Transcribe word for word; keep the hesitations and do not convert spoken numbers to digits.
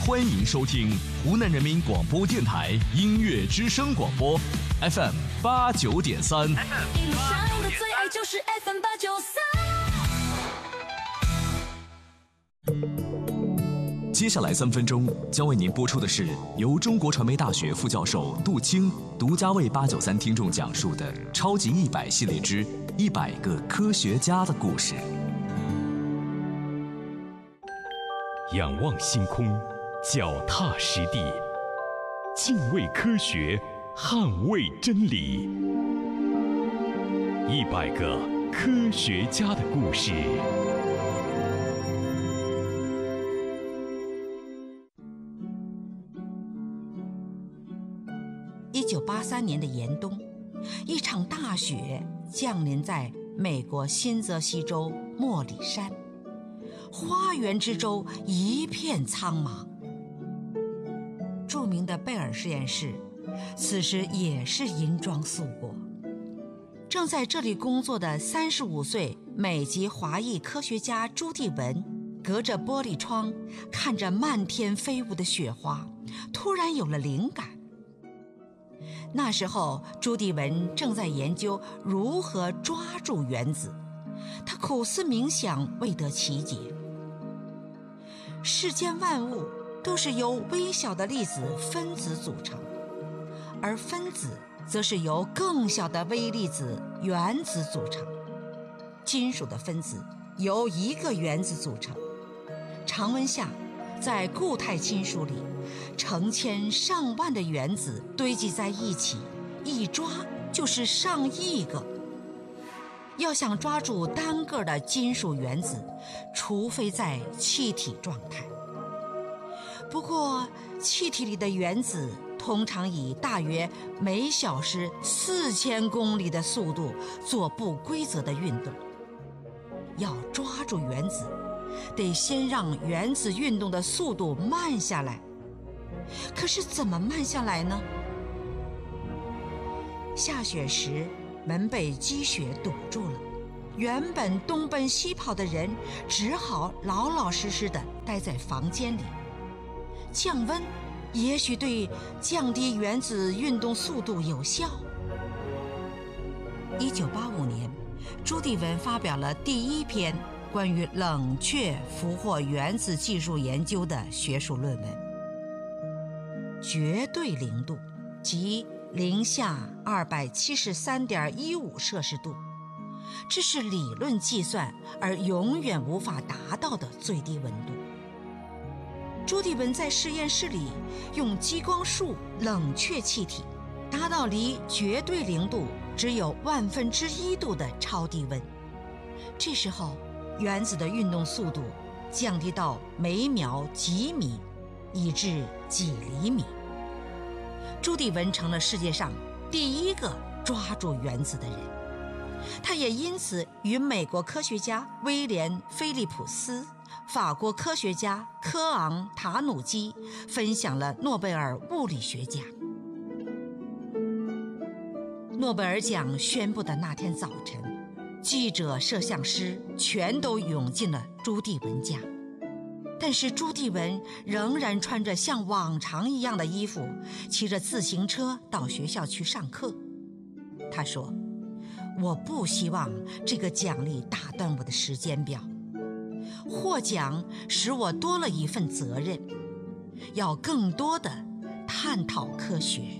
欢迎收听湖南人民广播电台音乐之声广播 F M 八九点三。 音乐上的最爱就是 F M 八九三。接下来三分钟将为您播出的是由中国传媒大学副教授杜青独家为八九三听众讲述的超级一百系列之一百个科学家的故事。 仰望星空，脚踏实地，敬畏科学，捍卫真理。一百个科学家的故事。 一九八三年的严冬，一场大雪降临在美国新泽西州莫里山，花园之周一片苍茫。著名的贝尔实验室此时也是银装素裹。正在这里工作的三十五岁美籍华裔科学家朱棣文，隔着玻璃窗看着漫天飞舞的雪花，突然有了灵感。那时候朱棣文正在研究如何抓住原子，他苦思冥想，未得其解。世间万物都是由微小的粒子分子组成，而分子则是由更小的微粒子原子组成。金属的分子由一个原子组成，常温下，在固态金属里，成千上万的原子堆积在一起，一抓就是上亿个。要想抓住单个的金属原子，除非在气体状态。不过气体里的原子通常以大约每小时四千公里的速度做不规则的运动。要抓住原子，得先让原子运动的速度慢下来。可是怎么慢下来呢？下雪时门被积雪堵住了，原本东奔西跑的人只好老老实实地待在房间里。降温也许对降低原子运动速度有效。一九八五年，朱棣文发表了第一篇关于冷却俘获原子技术研究的学术论文。绝对零度即零下二百七十三点一五摄氏度，这是理论计算而永远无法达到的最低温度。朱棣文在实验室里用激光束冷却气体，达到离绝对零度只有万分之一度的超低温。这时候原子的运动速度降低到每秒几米，以至几厘米。朱棣文成了世界上第一个抓住原子的人，他也因此与美国科学家威廉·菲利普斯、法国科学家科昂·塔努基分享了诺贝尔物理学奖。诺贝尔奖宣布的那天早晨，记者、摄像师全都涌进了朱棣文家。但是朱棣文仍然穿着像往常一样的衣服，骑着自行车到学校去上课。他说：我不希望这个奖励打断我的时间表，获奖使我多了一份责任，要更多的探讨科学。